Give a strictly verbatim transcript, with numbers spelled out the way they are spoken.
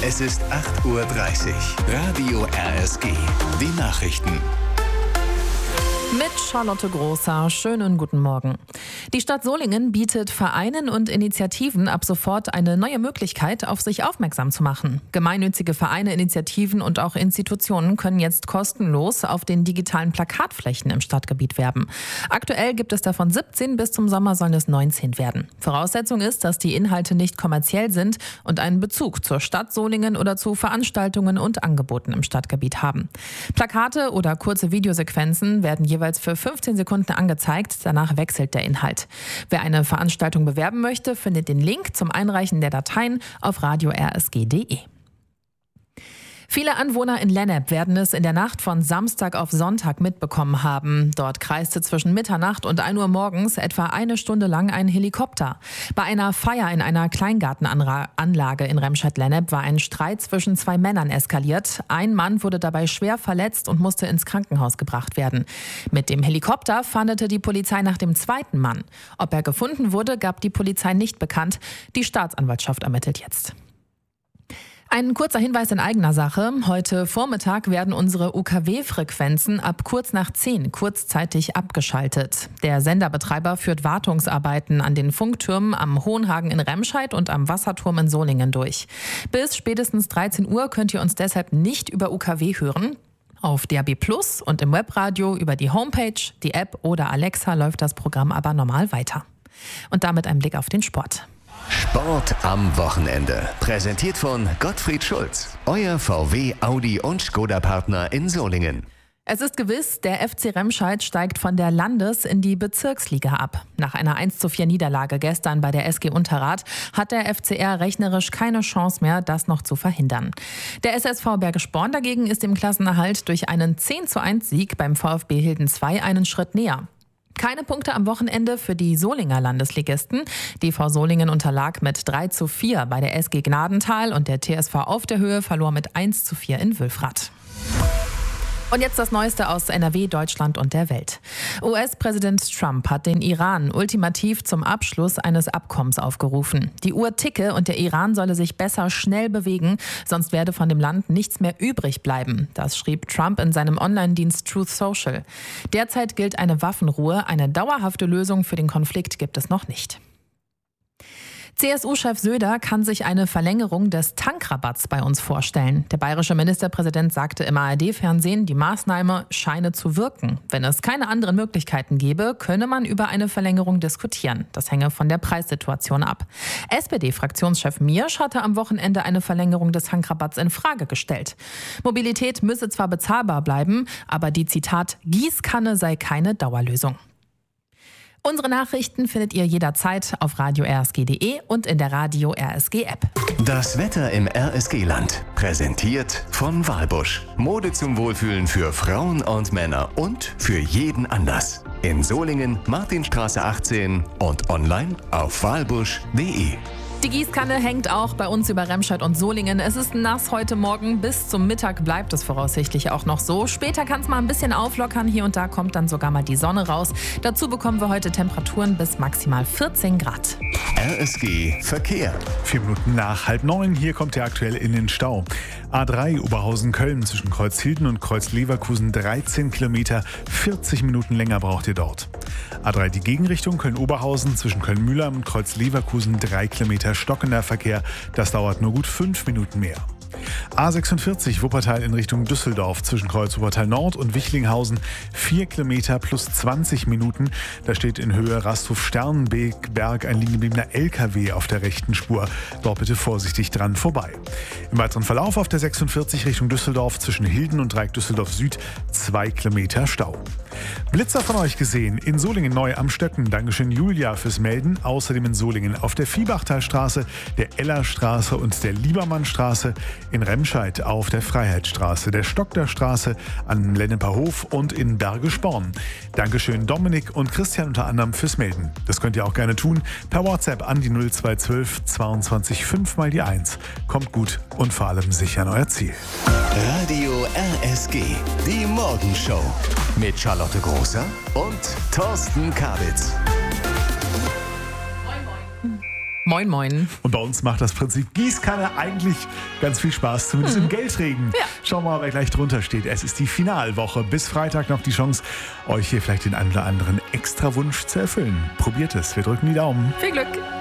Es ist acht Uhr dreißig. Radio R S G. Die Nachrichten. Mit Charlotte Großer. Schönen guten Morgen. Die Stadt Solingen bietet Vereinen und Initiativen ab sofort eine neue Möglichkeit, auf sich aufmerksam zu machen. Gemeinnützige Vereine, Initiativen und auch Institutionen können jetzt kostenlos auf den digitalen Plakatflächen im Stadtgebiet werben. Aktuell gibt es davon siebzehn, bis zum Sommer sollen es neunzehn werden. Voraussetzung ist, dass die Inhalte nicht kommerziell sind und einen Bezug zur Stadt Solingen oder zu Veranstaltungen und Angeboten im Stadtgebiet haben. Plakate oder kurze Videosequenzen werden jeweils für fünfzehn Sekunden angezeigt, danach wechselt der Inhalt. Wer eine Veranstaltung bewerben möchte, findet den Link zum Einreichen der Dateien auf radio r s g punkt d e. Viele Anwohner in Lennep werden es in der Nacht von Samstag auf Sonntag mitbekommen haben. Dort kreiste zwischen Mitternacht und ein Uhr morgens etwa eine Stunde lang ein Helikopter. Bei einer Feier in einer Kleingartenanlage in Remscheid-Lennep war ein Streit zwischen zwei Männern eskaliert. Ein Mann wurde dabei schwer verletzt und musste ins Krankenhaus gebracht werden. Mit dem Helikopter fahndete die Polizei nach dem zweiten Mann. Ob er gefunden wurde, gab die Polizei nicht bekannt. Die Staatsanwaltschaft ermittelt jetzt. Ein kurzer Hinweis in eigener Sache. Heute Vormittag werden unsere U K W-Frequenzen ab kurz nach zehn kurzzeitig abgeschaltet. Der Senderbetreiber führt Wartungsarbeiten an den Funktürmen am Hohenhagen in Remscheid und am Wasserturm in Solingen durch. Bis spätestens dreizehn Uhr könnt ihr uns deshalb nicht über U K W hören. Auf D A B Plus und im Webradio über die Homepage, die App oder Alexa läuft das Programm aber normal weiter. Und damit ein Blick auf den Sport. Sport am Wochenende. Präsentiert von Gottfried Schulz. Euer V W, Audi und Skoda-Partner in Solingen. Es ist gewiss, der F C Remscheid steigt von der Landes- in die Bezirksliga ab. Nach einer eins zu vier Niederlage gestern bei der S G Unterrath hat der F C R rechnerisch keine Chance mehr, das noch zu verhindern. Der S S V Bergisch Born dagegen ist dem Klassenerhalt durch einen zehn zu eins Sieg beim VfB Hilden zwei einen Schritt näher. Keine Punkte am Wochenende für die Solinger Landesligisten. Die V Solingen unterlag mit drei zu vier bei der S G Gnadenthal und der T S V Auf der Höhe verlor mit eins zu vier in Wülfrath. Und jetzt das Neueste aus N R W, Deutschland und der Welt. U S-Präsident Trump hat den Iran ultimativ zum Abschluss eines Abkommens aufgerufen. Die Uhr ticke und der Iran solle sich besser schnell bewegen, sonst werde von dem Land nichts mehr übrig bleiben. Das schrieb Trump in seinem Online-Dienst Truth Social. Derzeit gilt eine Waffenruhe. Eine dauerhafte Lösung für den Konflikt gibt es noch nicht. C S U-Chef Söder kann sich eine Verlängerung des Tankrabatts bei uns vorstellen. Der bayerische Ministerpräsident sagte im A R D-Fernsehen, die Maßnahme scheine zu wirken. Wenn es keine anderen Möglichkeiten gäbe, könne man über eine Verlängerung diskutieren. Das hänge von der Preissituation ab. S P D-Fraktionschef Miersch hatte am Wochenende eine Verlängerung des Tankrabatts in Frage gestellt. Mobilität müsse zwar bezahlbar bleiben, aber die, Zitat, Gießkanne sei keine Dauerlösung. Unsere Nachrichten findet ihr jederzeit auf radio r s g punkt d e und in der Radio R S G App. Das Wetter im R S G-Land. Präsentiert von Walbusch. Mode zum Wohlfühlen für Frauen und Männer und für jeden Anlass. In Solingen, Martinstraße achtzehn und online auf walbusch punkt d e. Die Gießkanne hängt auch bei uns über Remscheid und Solingen. Es ist nass heute Morgen. Bis zum Mittag bleibt es voraussichtlich auch noch so. Später kann es mal ein bisschen auflockern. Hier und da kommt dann sogar mal die Sonne raus. Dazu bekommen wir heute Temperaturen bis maximal vierzehn Grad. R S G Verkehr. Vier Minuten nach halb neun. Hier kommt der aktuell in den Stau. A drei Oberhausen-Köln zwischen Kreuzhilden und Kreuz-Leverkusen dreizehn Kilometer. vierzig Minuten länger braucht ihr dort. A drei die Gegenrichtung Köln-Oberhausen zwischen Köln-Mühlheim und Kreuz-Leverkusen drei Kilometer stockender Verkehr. Das dauert nur gut fünf Minuten mehr. A sechsundvierzig Wuppertal in Richtung Düsseldorf zwischen Kreuz Wuppertal Nord und Wichlinghausen vier Kilometer plus zwanzig Minuten. Da steht in Höhe Rasthof-Sternberg ein liegengebliebener L K W auf der rechten Spur. Dort bitte vorsichtig dran vorbei. Im weiteren Verlauf auf der sechsundvierzig Richtung Düsseldorf zwischen Hilden und Dreieck Düsseldorf Süd zwei Kilometer Stau. Blitzer von euch gesehen in Solingen neu am Stöcken. Dankeschön Julia fürs Melden. Außerdem in Solingen auf der Viehbachtalstraße, der Ellerstraße und der Liebermannstraße. In Remscheid auf der Freiheitsstraße, der Stockderstraße, am Lenneper Hof und in Bergisch Born. Dankeschön Dominik und Christian unter anderem fürs Melden. Das könnt ihr auch gerne tun per WhatsApp an die null zwei eins zwei zweiundzwanzig fünf mal die eins. Kommt gut und vor allem sicher an euer Ziel. Radio R S G, die Morgenshow mit Charlotte Großer und Thorsten Kabitz. Moin Moin, moin. Und bei uns macht das Prinzip Gießkanne eigentlich ganz viel Spaß, zumindest hm. im Geldregen. Ja. Schauen wir mal, wer gleich drunter steht. Es ist die Finalwoche. Bis Freitag noch die Chance, euch hier vielleicht den einen oder anderen Extrawunsch zu erfüllen. Probiert es. Wir drücken die Daumen. Viel Glück.